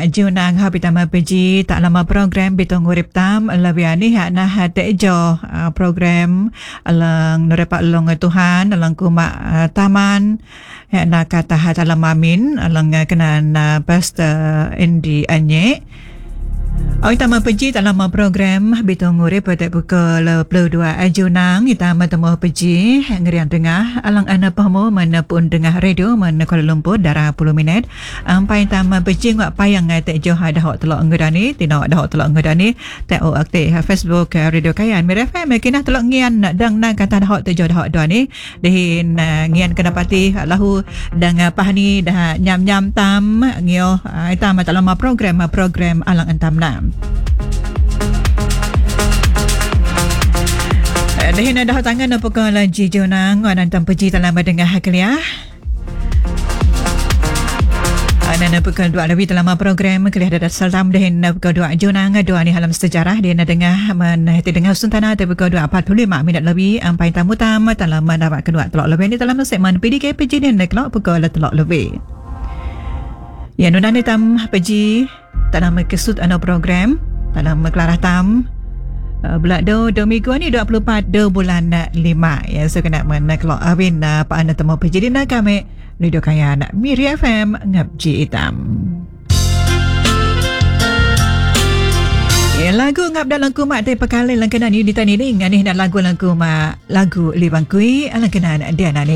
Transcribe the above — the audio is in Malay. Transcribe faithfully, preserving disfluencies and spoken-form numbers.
junang ha pitama peji tak lama program bitong urip tam labiani ha nah tejo program alang norepa long Tuhan alang kuma taman ha na kata ha dalam amin alang kenan pastor Andy Anye. Awak tama peji dalam program bitong urip pada pukul dua junang kita temu peji ngerian tengah alang ana pahmo mana pun tengah radio mana Kuala Lumpur darah sepuluh minit ampai tama peji ngak payang tak jauh ada hok telok ngedani tidak ada hok telok ngedani tak o aktif Facebook Radio Kayan Mir F M kinah telok ngian dang nang kata ada hok terjauh hok dua ni dehin ngian kedapati lahu dang pahni dah nyam-nyam tam ngio tam tak lama program program alang entam Dahin ada tangan apakah lanji jonang anan tanpa cita lama dengar hakliah. Anan apakah dua lebih dalam program kelih ada salam dahin apakah dua jonang dua ni halam sejarah dia nak dengar menhati dengar suntana apakah dua empat puluh lima minit lebih ampai tamu tamu dalam mendapat kedua telok lebih ni dalam segmen P D K P J ni nak kelak apakah telok lebih. Ya nunan hitam peji dalam kesut anu program dalam kelarah tam uh, bulan do do minggu ni dua puluh empat do bulan lima ya so kena mana kelok awin uh, pak anda temu peji dina kami Radio Kayan Mir F M ngabji hitam. Ya lagu ngap dalam kumat te pekali langkanan ni ditani ni ngani nak lagu lagu ma lagu libangkui langkanan dia nani